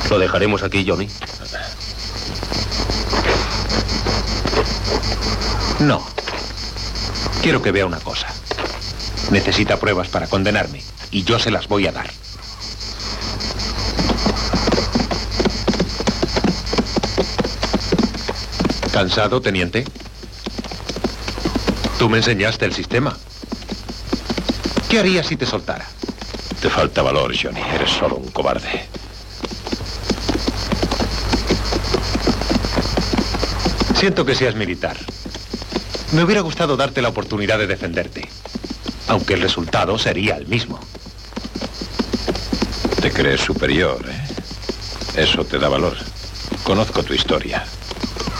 Lo dejaremos aquí, Johnny. No. Quiero que vea una cosa. Necesita pruebas para condenarme, y yo se las voy a dar. ¿Cansado, teniente? Tú me enseñaste el sistema. ¿Qué harías si te soltara? Te falta valor, Johnny. Eres solo un cobarde. Siento que seas militar. Me hubiera gustado darte la oportunidad de defenderte, aunque el resultado sería el mismo. Te crees superior, ¿eh? Eso te da valor. Conozco tu historia.